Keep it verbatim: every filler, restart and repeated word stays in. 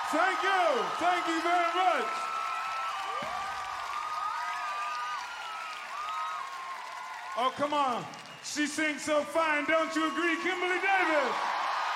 Thank you. Thank you very much. Oh, come on. She sings so fine, don't you agree, Kimberly Davis?